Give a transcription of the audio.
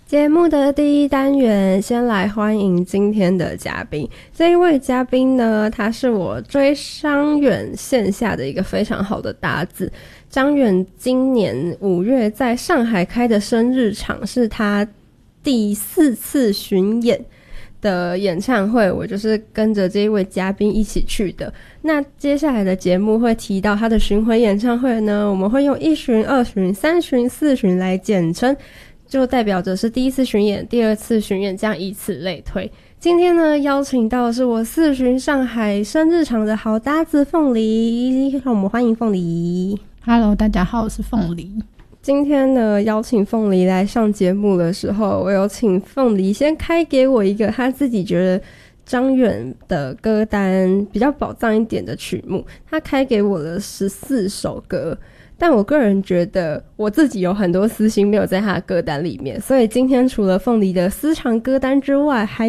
节目的第一单元，先来欢迎今天的嘉宾。这一位嘉宾呢，他是我追张远线下的一个非常好的搭子。张远今年5月在上海开的生日场是他第4次巡演的演唱会，我就是跟着这一位嘉宾一起去的。那接下来的节目会提到他的巡回演唱会呢，我们会用1巡、2巡、3巡、4巡来简称，就代表着是第一次巡演、第2次巡演，这样以此类推。今天呢，邀请到的是我4巡上海生日场的好搭子凤梨，让我们欢迎凤梨。 Hello， 大家好，我是凤梨。 今天呢，邀请凤梨来上节目的时候，我有请凤梨先开给我一个他自己觉得张远的歌单比较宝藏一点的曲目，他开给我了14首歌，但我个人觉得我自己有很多私心没有在他的歌单里面，所以今天除了凤梨的私藏歌单之外，还